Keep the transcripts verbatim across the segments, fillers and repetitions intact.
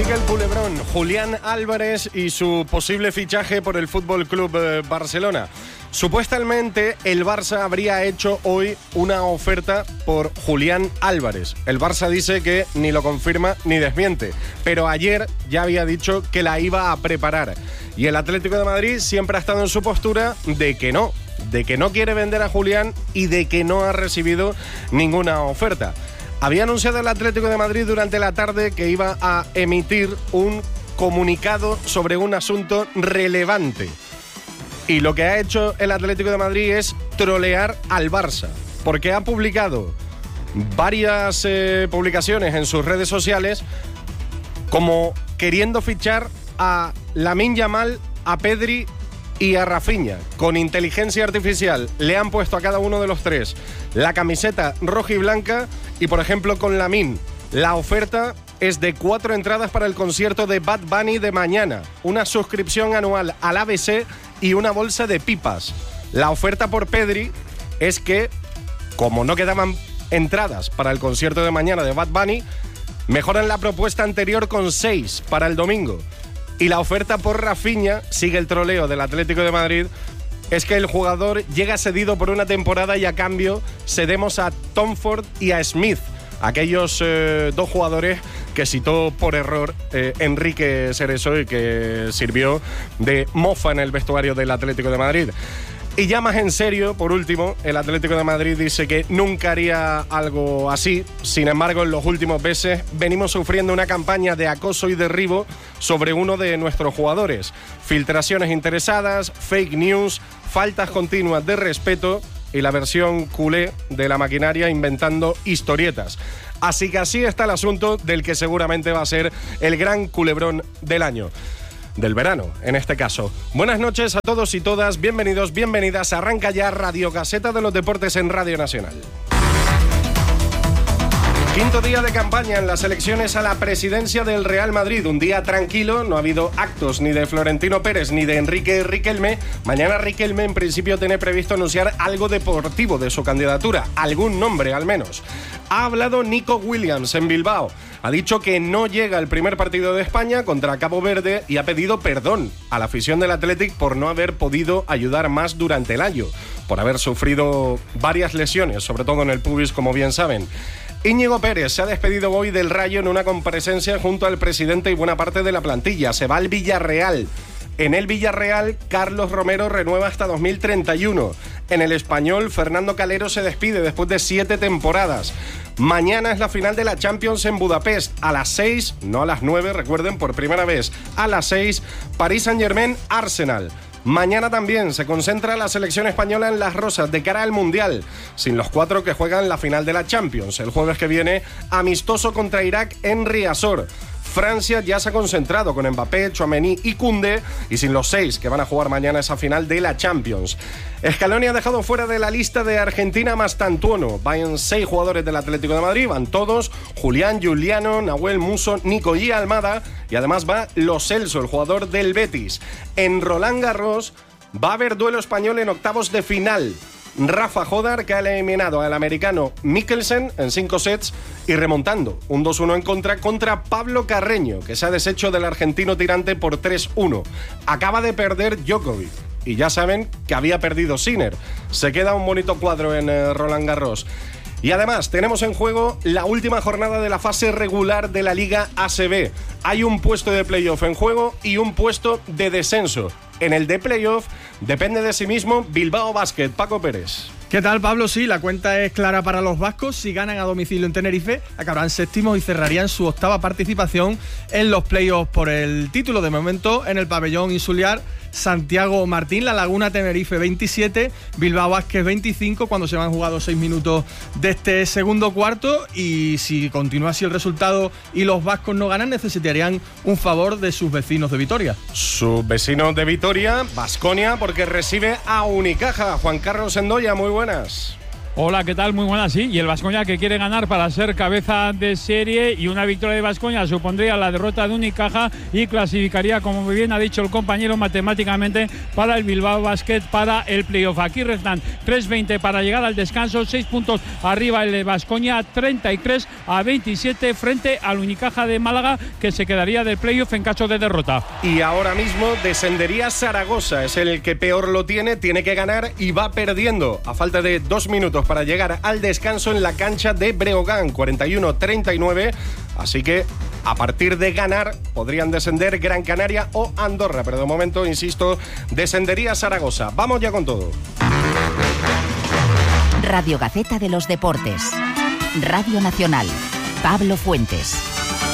Sigue el culebrón, Julián Álvarez y su posible fichaje por el Fútbol Club Barcelona. Supuestamente el Barça habría hecho hoy una oferta por Julián Álvarez. El Barça dice que ni lo confirma ni desmiente, pero ayer ya había dicho que la iba a preparar. Y el Atlético de Madrid siempre ha estado en su postura de que no, de que no quiere vender a Julián y de que no ha recibido ninguna oferta. Había anunciado el Atlético de Madrid durante la tarde que iba a emitir un comunicado sobre un asunto relevante. Y lo que ha hecho el Atlético de Madrid es trolear al Barça, porque ha publicado varias eh, publicaciones en sus redes sociales como queriendo fichar a Lamine Yamal, a Pedri y a Rafinha. Con inteligencia artificial le han puesto a cada uno de los tres la camiseta roja y blanca y, por ejemplo, con Lamine, la oferta es de cuatro entradas para el concierto de Bad Bunny de mañana, una suscripción anual al A B C y una bolsa de pipas. La oferta por Pedri es que, como no quedaban entradas para el concierto de mañana de Bad Bunny, mejoran la propuesta anterior con seis para el domingo. Y la oferta por Rafinha, sigue el troleo del Atlético de Madrid, es que el jugador llega cedido por una temporada y a cambio cedemos a Tom Ford y a Smith, aquellos eh, dos jugadores que citó por error eh, Enrique Cerezo y que sirvió de mofa en el vestuario del Atlético de Madrid. Y ya más en serio, por último, el Atlético de Madrid dice que nunca haría algo así. Sin embargo, en los últimos meses venimos sufriendo una campaña de acoso y derribo sobre uno de nuestros jugadores. Filtraciones interesadas, fake news, faltas continuas de respeto y la versión culé de la maquinaria inventando historietas. Así que así está el asunto del que seguramente va a ser el gran culebrón del año. Del verano, en este caso. Buenas noches a todos y todas, bienvenidos, bienvenidas. Arranca ya Radio Gaceta de los Deportes en Radio Nacional. Quinto día de campaña en las elecciones a la presidencia del Real Madrid. Un día tranquilo, no ha habido actos ni de Florentino Pérez ni de Enrique Riquelme. Mañana Riquelme en principio tiene previsto anunciar algo deportivo de su candidatura, algún nombre al menos. Ha hablado Nico Williams en Bilbao. Ha dicho que no llega el primer partido de España contra Cabo Verde y ha pedido perdón a la afición del Athletic por no haber podido ayudar más durante el año, por haber sufrido varias lesiones, sobre todo en el pubis, como bien saben. Íñigo Pérez se ha despedido hoy del Rayo en una comparecencia junto al presidente y buena parte de la plantilla. Se va al Villarreal. En el Villarreal, Carlos Romero renueva hasta dos mil treinta y uno. En el Español, Fernando Calero se despide después de siete temporadas. Mañana es la final de la Champions en Budapest. A las seis, no a las nueve, recuerden, por primera vez. A las seis, Paris Saint-Germain, Arsenal. Mañana también se concentra la selección española en Las Rosas de cara al Mundial, sin los cuatro que juegan la final de la Champions. El jueves que viene, amistoso contra Irak en Riazor. Francia ya se ha concentrado con Mbappé, Tchouaméni y Koundé y sin los seis que van a jugar mañana esa final de la Champions. Scaloni ha dejado fuera de la lista de Argentina Mastantuono. Van seis jugadores del Atlético de Madrid, van todos: Julián, Giuliano, Nahuel Musso, Nico y Almada, y además va Lo Celso, el jugador del Betis. En Roland Garros va a haber duelo español en octavos de final. Rafa Jodar, que ha eliminado al americano Mikkelsen en cinco sets y remontando un dos uno en contra contra Pablo Carreño, que se ha deshecho del argentino tirante por tres uno. Acaba de perder Djokovic y ya saben que había perdido Sinner. Se queda un bonito cuadro en eh, Roland Garros. Y además tenemos en juego la última jornada de la fase regular de la Liga A C B. Hay un puesto de playoff en juego y un puesto de descenso. En el de playoff depende de sí mismo Bilbao Basket. Paco Pérez. ¿Qué tal, Pablo? Sí, la cuenta es clara para los vascos. Si ganan a domicilio en Tenerife, acabarán séptimos y cerrarían su octava participación en los playoffs por el título. De momento, en el pabellón insular, Santiago Martín, La Laguna Tenerife veintisiete, Bilbao Basket veinticinco, cuando se van jugados seis minutos de este segundo cuarto. Y si continúa así el resultado y los vascos no ganan, necesitarían un favor de sus vecinos de Vitoria. Sus vecinos de Vitoria, Baskonia, porque recibe a Unicaja. Juan Carlos Endoya, muy buenas. Hola, ¿qué tal? Muy buenas, sí. Y el Baskonia que quiere ganar para ser cabeza de serie, y una victoria de Baskonia supondría la derrota de Unicaja y clasificaría, como muy bien ha dicho el compañero, matemáticamente para el Bilbao Basket para el playoff. Aquí restan tres veinte para llegar al descanso, seis puntos arriba el Baskonia, treinta y tres a veintisiete frente al Unicaja de Málaga, que se quedaría del playoff en caso de derrota. Y ahora mismo descendería Zaragoza, es el que peor lo tiene, tiene que ganar y va perdiendo a falta de dos minutos para llegar al descanso en la cancha de Breogán, cuarenta y uno treinta y nueve, así que a partir de ganar podrían descender Gran Canaria o Andorra, pero de momento, insisto, descendería Zaragoza. Vamos ya con todo. Radio Gaceta de los Deportes, Radio Nacional, Pablo Fuentes.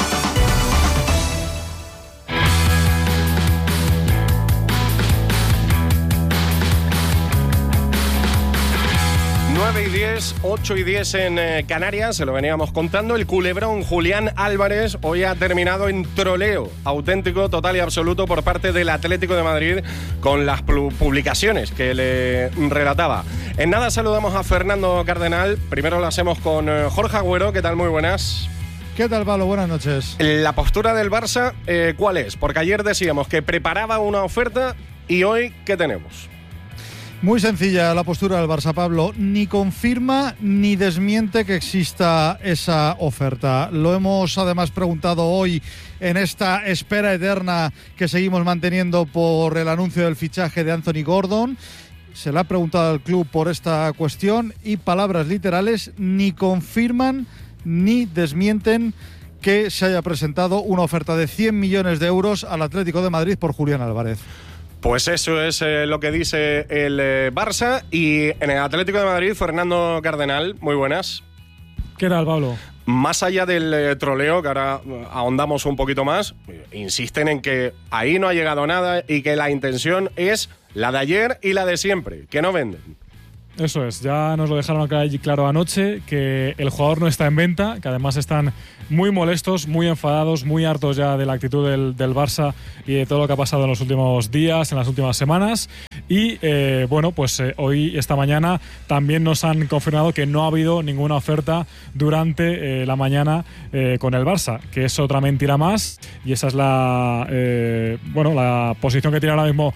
nueve y diez, ocho y diez en eh, Canarias, se lo veníamos contando. El culebrón Julián Álvarez hoy ha terminado en troleo auténtico, total y absoluto por parte del Atlético de Madrid con las publicaciones que le relataba. En nada saludamos a Fernando Cardenal. Primero lo hacemos con eh, Jorge Agüero. ¿Qué tal? Muy buenas. ¿Qué tal, Pablo? Buenas noches. La postura del Barça, eh, ¿cuál es? Porque ayer decíamos que preparaba una oferta y hoy, ¿qué tenemos? Muy sencilla la postura del Barça, Pablo. Ni confirma ni desmiente que exista esa oferta. Lo hemos además preguntado hoy en esta espera eterna que seguimos manteniendo por el anuncio del fichaje de Anthony Gordon. Se le ha preguntado al club por esta cuestión y, palabras literales, ni confirman ni desmienten que se haya presentado una oferta de cien millones de euros al Atlético de Madrid por Julián Álvarez. Pues eso es eh, lo que dice el eh, Barça. Y en el Atlético de Madrid, Fernando Cardenal, muy buenas. ¿Qué tal, Pablo? Más allá del eh, troleo, que ahora ahondamos un poquito más, insisten en que ahí no ha llegado nada y que la intención es la de ayer y la de siempre, que no venden. Eso es, ya nos lo dejaron claro anoche, que el jugador no está en venta, que además están muy molestos, muy enfadados, muy hartos ya de la actitud del, del Barça y de todo lo que ha pasado en los últimos días, en las últimas semanas. Y eh, bueno, pues eh, hoy, esta mañana, también nos han confirmado que no ha habido ninguna oferta durante eh, la mañana eh, con el Barça, que es otra mentira más, y esa es la, eh, bueno, la posición que tiene ahora mismo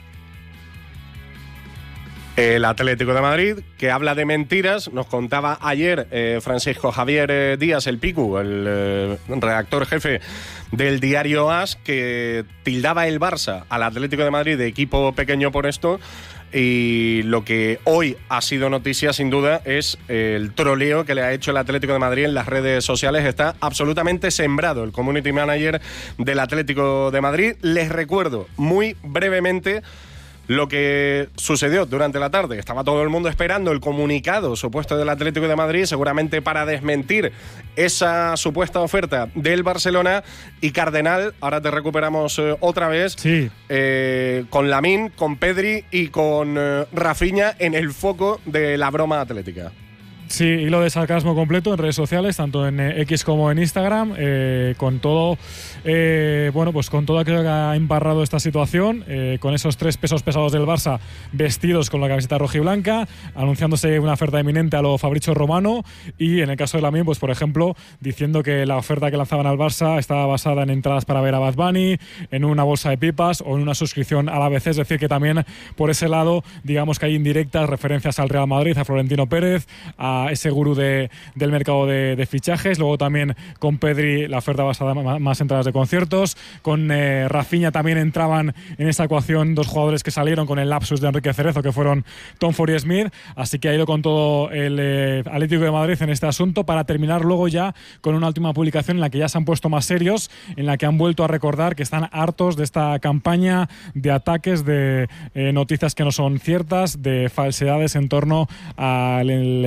el Atlético de Madrid, que habla de mentiras. Nos contaba ayer eh, Francisco Javier eh, Díaz, el Picu, el eh, redactor jefe del diario AS, que tildaba el Barça al Atlético de Madrid de equipo pequeño por esto. Y lo que hoy ha sido noticia, sin duda, es el troleo que le ha hecho el Atlético de Madrid en las redes sociales. Está absolutamente sembrado el community manager del Atlético de Madrid. Les recuerdo muy brevemente lo que sucedió durante la tarde. Estaba todo el mundo esperando el comunicado supuesto del Atlético de Madrid, seguramente para desmentir esa supuesta oferta del Barcelona. Y Cardenal, ahora te recuperamos eh, otra vez, sí. eh, con Lamine, con Pedri y con eh, Rafinha en el foco de la broma atlética. Sí, hilo de sarcasmo completo en redes sociales, tanto en eh, X como en Instagram, eh, con todo, eh, bueno, pues con todo aquello que ha embarrado esta situación, eh, con esos tres pesos pesados del Barça vestidos con la camiseta rojiblanca, anunciándose una oferta inminente a lo Fabrizio Romano, y en el caso de Lamine, pues por ejemplo, diciendo que la oferta que lanzaban al Barça estaba basada en entradas para ver a Bad Bunny, en una bolsa de pipas o en una suscripción a la B C, es decir, que también por ese lado, digamos que hay indirectas referencias al Real Madrid, a Florentino Pérez, a ese gurú de, del mercado de, de fichajes. Luego también con Pedri la oferta basada más, más entradas de conciertos. Con eh, Rafinha también entraban en esa ecuación dos jugadores que salieron con el lapsus de Enrique Cerezo, que fueron Tom Ford y Smith. Así que ha ido con todo el eh, Atlético de Madrid en este asunto, para terminar luego ya con una última publicación en la que ya se han puesto más serios, en la que han vuelto a recordar que están hartos de esta campaña de ataques, de eh, noticias que no son ciertas, de falsedades en torno al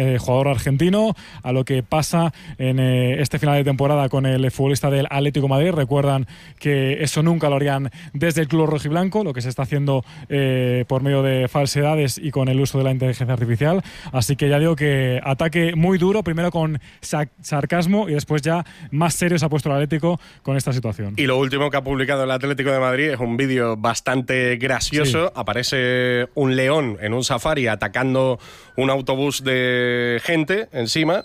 eh, jugador argentino, a lo que pasa en eh, este final de temporada con el futbolista del Atlético de Madrid. Recuerdan que eso nunca lo harían desde el club rojiblanco, lo que se está haciendo eh, por medio de falsedades y con el uso de la inteligencia artificial. Así que ya digo que ataque muy duro, primero con sac- sarcasmo y después ya más serio se ha puesto el Atlético con esta situación. Y lo último que ha publicado el Atlético de Madrid es un vídeo bastante gracioso. Sí. Aparece un león en un safari atacando un autobús de gente encima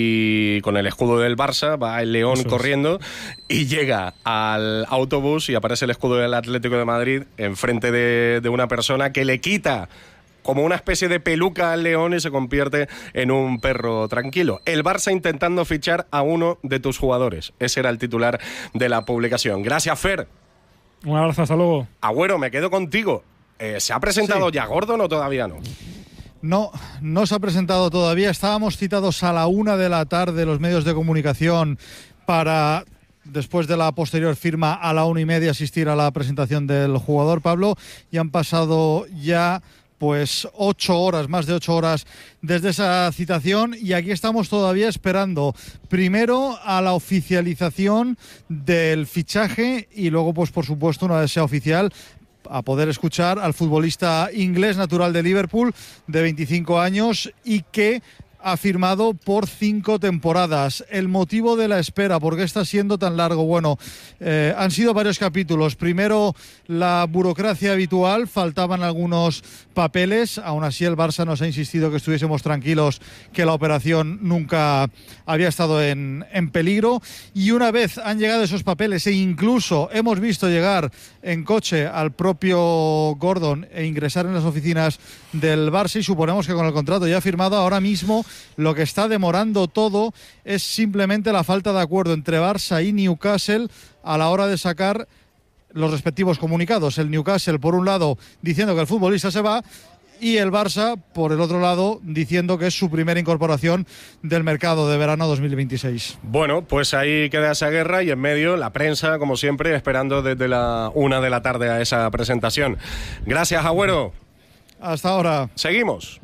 y con el escudo del Barça va el león Eso corriendo es. y llega al autobús y aparece el escudo del Atlético de Madrid enfrente de, de una persona que le quita como una especie de peluca al león y se convierte en un perro tranquilo. El Barça intentando fichar a uno de tus jugadores. Ese era el titular de la publicación. Gracias, Fer. Un abrazo, hasta luego. Agüero, me quedo contigo. Eh, ¿Se ha presentado sí. ya Gordon o todavía no? No, no se ha presentado todavía. Estábamos citados a la una de la tarde los medios de comunicación para, después de la posterior firma, a la una y media asistir a la presentación del jugador, Pablo, y han pasado ya pues ocho horas, más de ocho horas desde esa citación, y aquí estamos todavía esperando primero a la oficialización del fichaje y luego, pues por supuesto, una vez sea oficial, a poder escuchar al futbolista inglés natural de Liverpool de veinticinco años y que ha firmado por cinco temporadas. El motivo de la espera, ¿por qué está siendo tan largo? Bueno, eh, han sido varios capítulos. Primero, la burocracia habitual, faltaban algunos papeles. Aún así, el Barça nos ha insistido que estuviésemos tranquilos, que la operación nunca había estado en, en peligro. Y una vez han llegado esos papeles e incluso hemos visto llegar en coche al propio Gordon e ingresar en las oficinas del Barça, y suponemos que con el contrato ya firmado, ahora mismo lo que está demorando todo es simplemente la falta de acuerdo entre Barça y Newcastle a la hora de sacar los respectivos comunicados. El Newcastle, por un lado, diciendo que el futbolista se va, y el Barça, por el otro lado, diciendo que es su primera incorporación del mercado de verano dos mil veintiséis. Bueno, pues ahí queda esa guerra y en medio la prensa, como siempre, esperando desde la una de la tarde a esa presentación. Gracias, Agüero. Hasta ahora. Seguimos.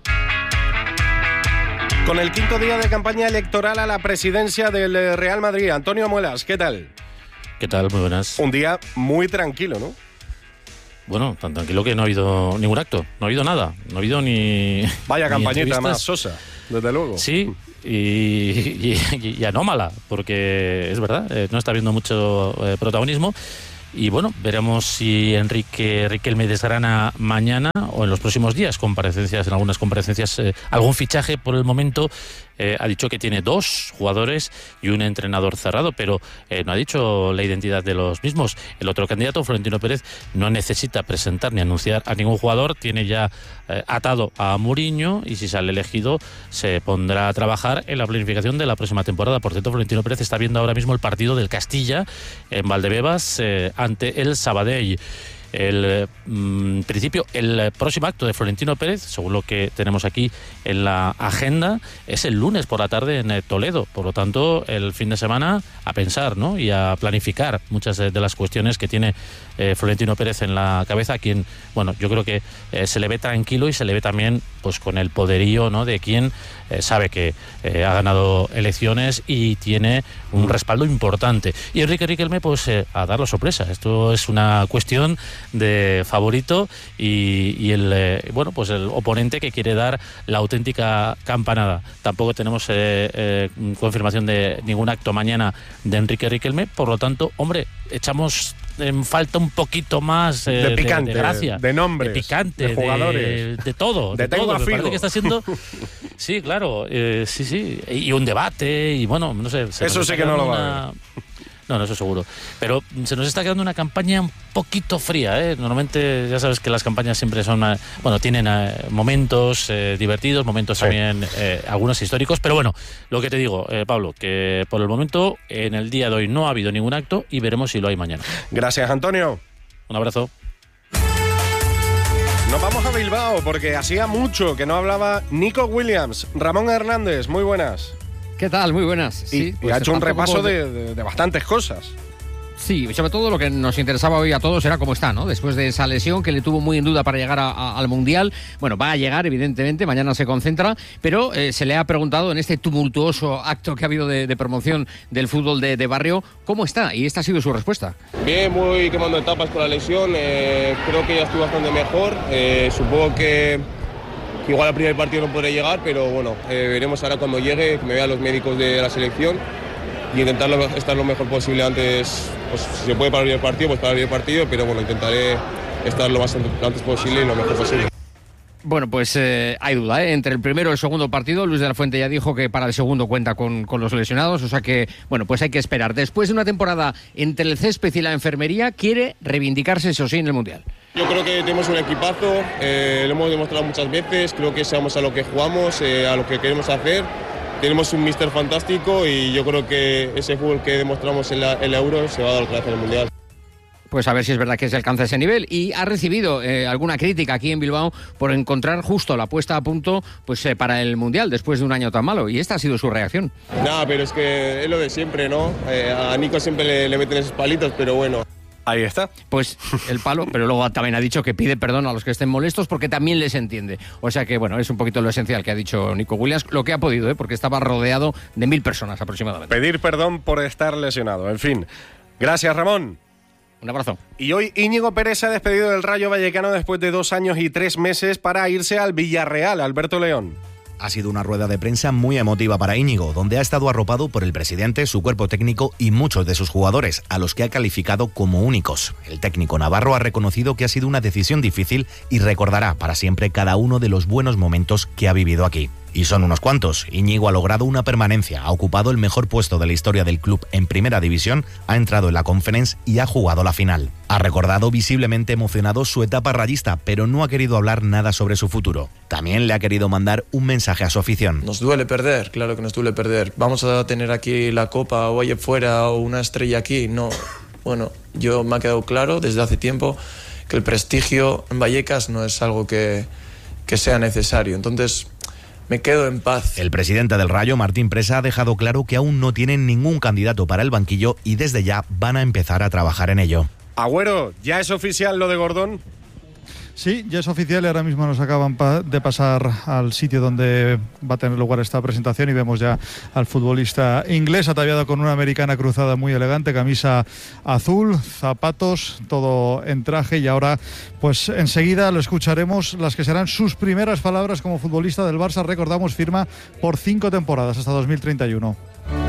Con el quinto día de campaña electoral a la presidencia del Real Madrid. Antonio Muelas, ¿qué tal? ¿Qué tal? Muy buenas. Un día muy tranquilo, ¿no? Bueno, tan tranquilo que no ha habido ningún acto, no ha habido nada, no ha habido ni... Vaya ni campañita más sosa, desde luego. Sí, y, y, y anómala, porque es verdad, eh, no está habiendo mucho eh, protagonismo. Y bueno, veremos si Enrique Riquelme desgrana mañana o en los próximos días comparecencias, en algunas comparecencias, eh, algún fichaje. Por el momento eh, ha dicho que tiene dos jugadores y un entrenador cerrado, pero eh, no ha dicho la identidad de los mismos. El otro candidato, Florentino Pérez, no necesita presentar ni anunciar a ningún jugador, tiene ya eh, atado a Mourinho, y si sale elegido se pondrá a trabajar en la planificación de la próxima temporada. Por cierto, Florentino Pérez está viendo ahora mismo el partido del Castilla en Valdebebas eh, ante el Sabadell. El mm, principio, el próximo acto de Florentino Pérez, según lo que tenemos aquí en la agenda, es el lunes por la tarde en eh, Toledo. Por lo tanto, el fin de semana a pensar, ¿no?, y a planificar muchas de las cuestiones que tiene eh, Florentino Pérez en la cabeza, a quien, bueno, yo creo que eh, se le ve tranquilo y se le ve también pues con el poderío, ¿no?, de quien eh, sabe que eh, ha ganado elecciones y tiene un respaldo importante. Y Enrique Riquelme, pues eh, a dar la sorpresa. Esto es una cuestión de favorito y, y el eh, bueno pues el oponente que quiere dar la auténtica campanada. Tampoco tenemos eh, eh, confirmación de ningún acto mañana de Enrique Riquelme, por lo tanto, hombre, echamos en falta un poquito más eh, de picante, de, de gracia, de nombres, de picante, de jugadores, de, de todo, de, de todo. Me parece que está siendo, sí, claro, eh, sí, sí, y un debate y bueno, no sé. Se Eso sí que no lo una... va a ver. No, no, eso seguro. Pero se nos está quedando una campaña un poquito fría, ¿eh? Normalmente ya sabes que las campañas siempre son, eh, bueno, tienen eh, momentos eh, divertidos, momentos sí. también, eh, algunos históricos. Pero bueno, lo que te digo, eh, Pablo, que por el momento, en el día de hoy no ha habido ningún acto y veremos si lo hay mañana. Gracias, Antonio. Un abrazo. Nos vamos a Bilbao porque hacía mucho que no hablaba Nico Williams. Ramón Hernández, muy buenas. ¿Qué tal? Muy buenas. Sí, y, pues y ha hecho un repaso de... de, de, de bastantes cosas. Sí, sobre todo lo que nos interesaba hoy a todos era cómo está, ¿no? Después de esa lesión que le tuvo muy en duda para llegar a, a, al Mundial. Bueno, va a llegar, evidentemente, mañana se concentra, pero eh, se le ha preguntado en este tumultuoso acto que ha habido de, de promoción del fútbol de, de barrio, ¿cómo está? Y esta ha sido su respuesta. Bien, muy quemando etapas por la lesión, eh, creo que ya estoy bastante mejor, eh, supongo que, que igual al primer partido no podré llegar, pero bueno, eh, veremos ahora cuando llegue, que me vean los médicos de la selección y intentar estar lo mejor posible antes, pues si se puede para abrir el partido, pues para abrir el partido, pero bueno, intentaré estar lo más antes posible y lo mejor posible. Bueno, pues eh, hay duda, ¿eh? Entre el primero y el segundo partido, Luis de la Fuente ya dijo que para el segundo cuenta con, con los lesionados, o sea que, bueno, pues hay que esperar. Después de una temporada entre el césped y la enfermería, quiere reivindicarse, eso sí, en el Mundial. Yo creo que tenemos un equipazo, eh, lo hemos demostrado muchas veces, creo que sabemos a lo que jugamos, eh, a lo que queremos hacer. Tenemos un míster fantástico y yo creo que ese fútbol que demostramos en la, en la Euro se va a dar otra vez en el Mundial. Pues a ver si es verdad que se alcanza ese nivel. Y ha recibido eh, alguna crítica aquí en Bilbao por encontrar justo la puesta a punto pues eh, para el Mundial después de un año tan malo. Y esta ha sido su reacción. Nada, pero es que es lo de siempre, ¿no? Eh, a Nico siempre le, le meten esos palitos, pero bueno. Ahí está. Pues el palo, pero luego también ha dicho que pide perdón a los que estén molestos porque también les entiende. O sea que, bueno, es un poquito lo esencial que ha dicho Nico Williams, lo que ha podido, ¿eh? Porque estaba rodeado de mil personas aproximadamente. Pedir perdón por estar lesionado. En fin. Gracias, Ramón. Un abrazo. Y hoy Íñigo Pérez se ha despedido del Rayo Vallecano después de dos años y tres meses para irse al Villarreal. Alberto León. Ha sido una rueda de prensa muy emotiva para Íñigo, donde ha estado arropado por el presidente, su cuerpo técnico y muchos de sus jugadores, a los que ha calificado como únicos. El técnico navarro ha reconocido que ha sido una decisión difícil y recordará para siempre cada uno de los buenos momentos que ha vivido aquí. Y son unos cuantos. Íñigo ha logrado una permanencia, ha ocupado el mejor puesto de la historia del club en Primera División, ha entrado en la Conference y ha jugado la final. Ha recordado visiblemente emocionado su etapa rayista, pero no ha querido hablar nada sobre su futuro. También le ha querido mandar un mensaje a su afición. Nos duele perder, claro que nos duele perder. ¿Vamos a tener aquí la copa o allá fuera o una estrella aquí? No. Bueno, yo me ha quedado claro desde hace tiempo que el prestigio en Vallecas no es algo que, que sea necesario. Entonces, me quedo en paz. El presidente del Rayo, Martín Presa, ha dejado claro que aún no tienen ningún candidato para el banquillo y desde ya van a empezar a trabajar en ello. Agüero, ¿ya es oficial lo de Gordón? Sí, ya es oficial y ahora mismo nos acaban de pasar al sitio donde va a tener lugar esta presentación y vemos ya al futbolista inglés ataviado con una americana cruzada muy elegante, camisa azul, zapatos, todo en traje y ahora pues enseguida lo escucharemos las que serán sus primeras palabras como futbolista del Barça. Recordamos, firma por cinco temporadas hasta dos mil treinta y uno.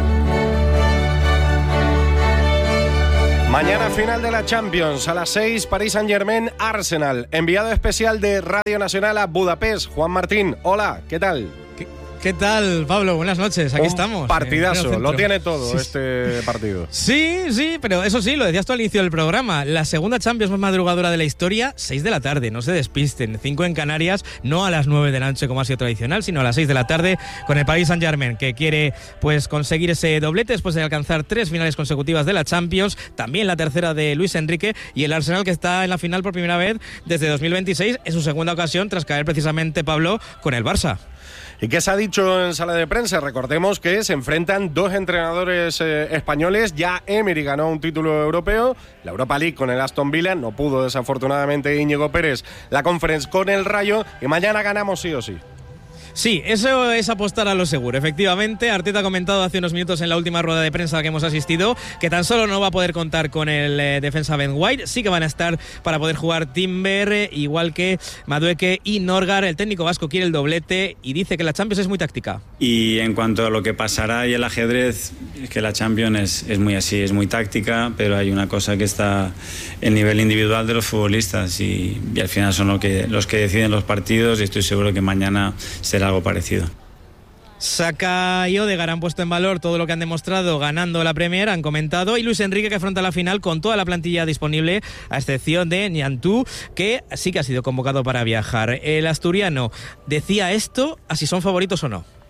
Mañana final de la Champions, a las seis, Paris Saint-Germain, Arsenal. Enviado especial de Radio Nacional a Budapest, Juan Martín. Hola, ¿qué tal? ¿Qué, qué tal, Pablo? Buenas noches, aquí Un estamos. Partidazo, lo tiene todo sí, este partido. Sí, sí, pero eso sí, lo decías tú al inicio del programa. La segunda Champions más madrugadora de la historia, seis de la tarde, no se despisten. cinco en Canarias, no a las nueve de la noche como ha sido tradicional, sino a las seis de la tarde con el Paris Saint-Germain, que quiere pues conseguir ese doblete después de alcanzar tres finales consecutivas de la Champions, también la tercera de Luis Enrique, y el Arsenal que está en la final por primera vez desde dos mil veintiséis, es su segunda ocasión tras caer precisamente, Pablo, con el Barça. ¿Y qué se ha dicho en sala de prensa? Recordemos que se enfrentan dos entrenadores eh, españoles. Ya Emery ganó un título europeo, la Europa League con el Aston Villa. No pudo desafortunadamente Íñigo Pérez la Conference con el Rayo. Y mañana ganamos sí o sí. Sí, eso es apostar a lo seguro, efectivamente. Arteta ha comentado hace unos minutos en la última rueda de prensa a la que hemos asistido que tan solo no va a poder contar con el eh, defensa Ben White, sí que van a estar para poder jugar Timber, eh, igual que Madueke y Norgar. El técnico vasco quiere el doblete y dice que la Champions es muy táctica. Y en cuanto a lo que pasará y el ajedrez, es que la Champions es, es muy así, es muy táctica, pero hay una cosa que está en nivel individual de los futbolistas y, y al final son lo que, los que deciden los partidos y estoy seguro que mañana será algo parecido. Saka y Odegaard han puesto en valor todo lo que han demostrado ganando la Premier, han comentado, y Luis Enrique que afronta la final con toda la plantilla disponible, a excepción de Nianzú, que sí que ha sido convocado para viajar. El asturiano decía esto, a si son favoritos o no.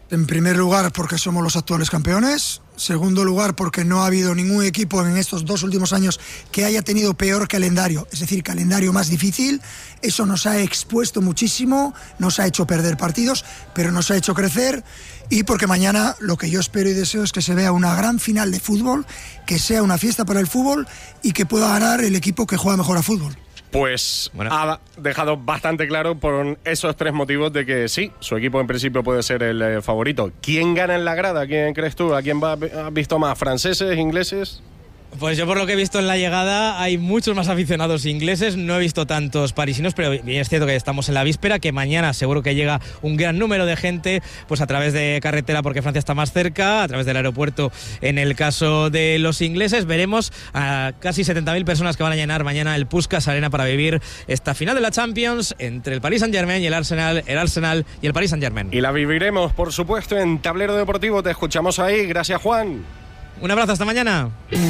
En primer lugar, porque somos los actuales campeones. Segundo lugar, porque no ha habido ningún equipo en estos dos últimos años que haya tenido peor calendario, es decir, calendario más difícil. Eso nos ha expuesto muchísimo, nos ha hecho perder partidos, pero nos ha hecho crecer. Y porque mañana lo que yo espero y deseo es que se vea una gran final de fútbol, que sea una fiesta para el fútbol y que pueda ganar el equipo que juega mejor a fútbol. Pues bueno, ha dejado bastante claro por esos tres motivos de que sí, su equipo en principio puede ser el eh, favorito. ¿Quién gana en la grada? ¿Quién crees tú? ¿A quién va, has visto más? ¿Franceses, ingleses? Pues yo por lo que he visto en la llegada hay muchos más aficionados ingleses, no he visto tantos parisinos, pero bien es cierto que estamos en la víspera, que mañana seguro que llega un gran número de gente, pues a través de carretera porque Francia está más cerca, a través del aeropuerto en el caso de los ingleses. Veremos a casi setenta mil personas que van a llenar mañana el Puskás Arena para vivir esta final de la Champions entre el Paris Saint-Germain y el Arsenal, el Arsenal y el Paris Saint-Germain. Y la viviremos, por supuesto, en Tablero Deportivo. Te escuchamos ahí. Gracias, Juan. Un abrazo, hasta mañana.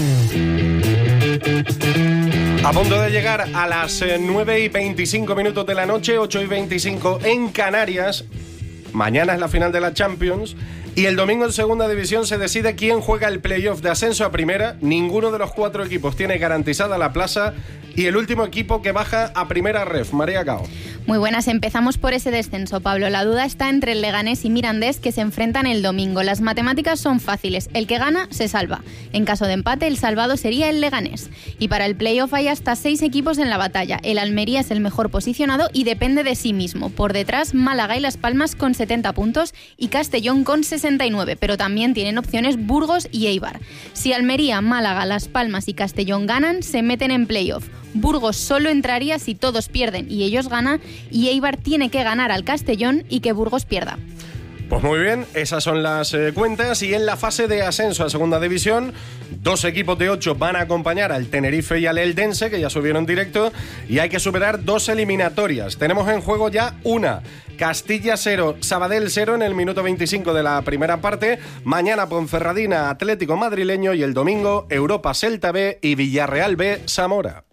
A punto de llegar a las nueve y veinticinco minutos de la noche, ocho y veinticinco en Canarias. Mañana es la final de la Champions. Y el domingo en Segunda División se decide quién juega el playoff de ascenso a Primera. Ninguno de los cuatro equipos tiene garantizada la plaza. Y el último equipo que baja a Primera Ref, María Cao. Muy buenas, empezamos por ese descenso, Pablo. La duda está entre el Leganés y Mirandés, que se enfrentan el domingo. Las matemáticas son fáciles. El que gana se salva. En caso de empate, el salvado sería el Leganés. Y para el playoff hay hasta seis equipos en la batalla. El Almería es el mejor posicionado y depende de sí mismo. Por detrás, Málaga y Las Palmas con setenta puntos y Castellón con sesenta y nueve, pero también tienen opciones Burgos y Eibar. Si Almería, Málaga, Las Palmas y Castellón ganan, se meten en playoff. Burgos solo entraría si todos pierden y ellos ganan, y Eibar tiene que ganar al Castellón y que Burgos pierda. Pues muy bien, esas son las eh, cuentas. Y en la fase de ascenso a Segunda División, dos equipos de ocho van a acompañar al Tenerife y al Eldense, que ya subieron directo, y hay que superar dos eliminatorias. Tenemos en juego ya una. Castilla cero, Sabadell cero en el minuto veinticinco de la primera parte. Mañana Ponferradina, Atlético Madrileño, y el domingo Europa Celta B y Villarreal B, Zamora.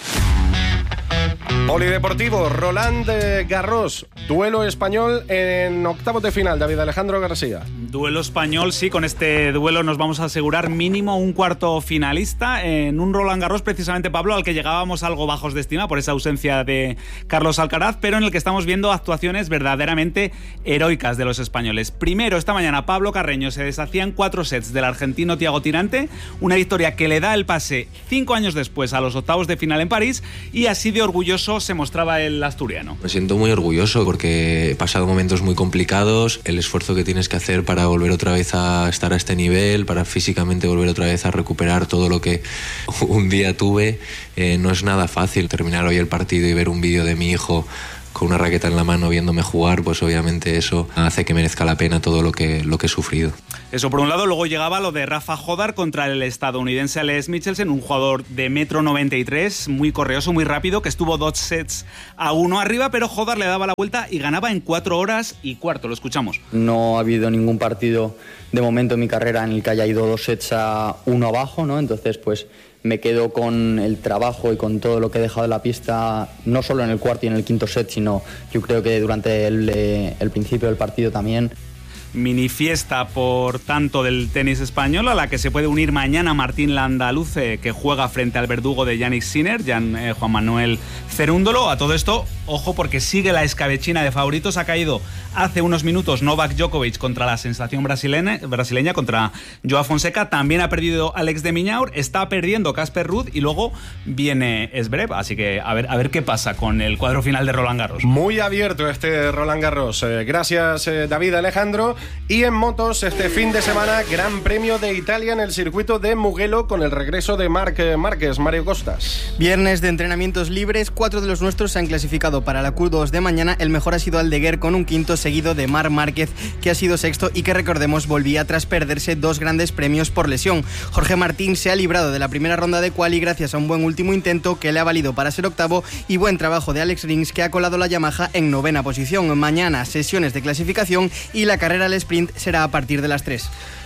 Polideportivo, Roland Garros, duelo español en octavos de final, David Alejandro García. Duelo español, sí, con este duelo nos vamos a asegurar mínimo un cuarto finalista en un Roland Garros, precisamente, Pablo, al que llegábamos algo bajos de estima por esa ausencia de Carlos Alcaraz, pero en el que estamos viendo actuaciones verdaderamente heroicas de los españoles. Primero, esta mañana Pablo Carreño se deshacía en cuatro sets del argentino Thiago Tirante, una victoria que le da el pase cinco años después a los octavos de final en París, y así de orgulloso se mostraba el asturiano. Me siento muy orgulloso porque he pasado momentos muy complicados, el esfuerzo que tienes que hacer para volver otra vez a estar a este nivel, para físicamente volver otra vez a recuperar todo lo que un día tuve, eh, no es nada fácil. Terminar hoy el partido y ver un vídeo de mi hijo con una raqueta en la mano viéndome jugar, pues obviamente eso hace que merezca la pena todo lo que, lo que he sufrido. Eso por un lado. Luego llegaba lo de Rafa Jodar contra el estadounidense Alex Michelsen, un jugador de metro noventa y tres, muy correoso, muy rápido, que estuvo dos sets a uno arriba, pero Jodar le daba la vuelta y ganaba en cuatro horas y cuarto. Lo escuchamos. No ha habido ningún partido de momento en mi carrera en el que haya ido dos sets a uno abajo, ¿no? Entonces, pues me quedo con el trabajo y con todo lo que he dejado en la pista, no solo en el cuarto y en el quinto set, sino yo creo que durante el, el principio del partido también. Mini fiesta, por tanto, del tenis español, a la que se puede unir mañana Martín Landaluce, que juega frente al verdugo de Yannick Sinner, Jan, eh, Juan Manuel Cerúndolo. A todo esto, ojo, porque sigue la escabechina de favoritos. Ha caído hace unos minutos Novak Djokovic contra la sensación brasileña, brasileña contra Joao Fonseca. También ha perdido Alex de Minaur, está perdiendo Casper Ruud y luego viene Zverev. Así que a ver, a ver qué pasa con el cuadro final de Roland Garros. Muy abierto este Roland Garros. Eh, gracias, eh, David Alejandro. Y en motos, este fin de semana, Gran Premio de Italia en el circuito de Mugello, con el regreso de Marc Márquez. Mario Costas. Viernes de entrenamientos libres, cuatro de los nuestros se han clasificado para la Q dos de mañana. El mejor ha sido Aldeguer con un quinto, seguido de Marc Márquez, que ha sido sexto y que, recordemos, volvía tras perderse dos grandes premios por lesión. Jorge Martín se ha librado de la primera ronda de quali gracias a un buen último intento que le ha valido para ser octavo, y buen trabajo de Alex Rins, que ha colado la Yamaha en novena posición. Mañana sesiones de clasificación y la carrera al sprint será a partir de las tres.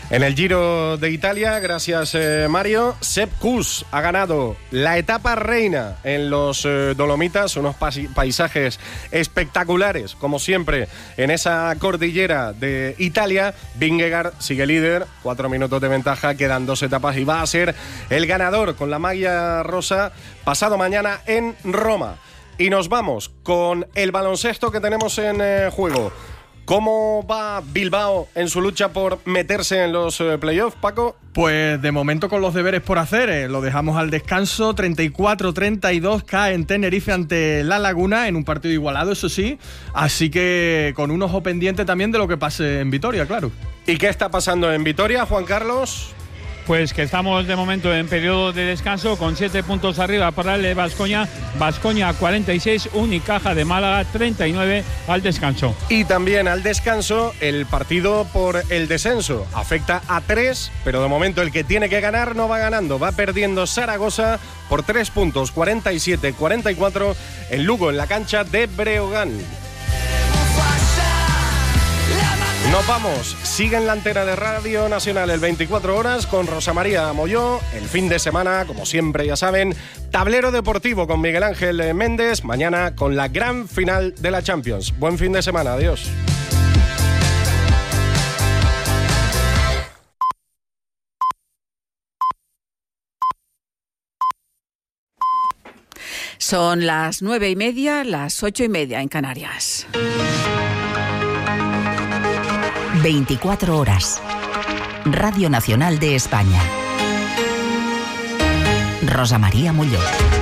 En el Giro de Italia, gracias eh, Mario, Sepp Kuss ha ganado la etapa reina en los eh, Dolomitas, unos paisajes espectaculares, como siempre, en esa cordillera de Italia. Vingegaard sigue líder, cuatro minutos de ventaja, quedan dos etapas y va a ser el ganador con la malla rosa pasado mañana en Roma. Y nos vamos con el baloncesto que tenemos en eh, juego. ¿Cómo va Bilbao en su lucha por meterse en los eh, playoffs, Paco? Pues de momento con los deberes por hacer, eh. lo dejamos al descanso, treinta y cuatro treinta y dos cae en Tenerife ante La Laguna, en un partido igualado, eso sí, así que con un ojo pendiente también de lo que pase en Vitoria, claro. ¿Y qué está pasando en Vitoria, Juan Carlos? Pues que estamos de momento en periodo de descanso con siete puntos arriba para el Baskonia. Baskonia cuarenta y seis, Unicaja de Málaga treinta y nueve al descanso. Y también al descanso el partido por el descenso. Afecta a tres, pero de momento el que tiene que ganar no va ganando. Va perdiendo Zaragoza por tres puntos, cuarenta y siete cuarenta y cuatro en Lugo, en la cancha de Breogán. Nos vamos, sigue en la antena de Radio Nacional el veinticuatro horas con Rosa María Molló. El fin de semana, como siempre ya saben, tablero deportivo con Miguel Ángel Méndez. Mañana con la gran final de la Champions. Buen fin de semana, adiós. Son las nueve y media, las ocho y media en Canarias. veinticuatro horas. Radio Nacional de España. Rosa María Molló.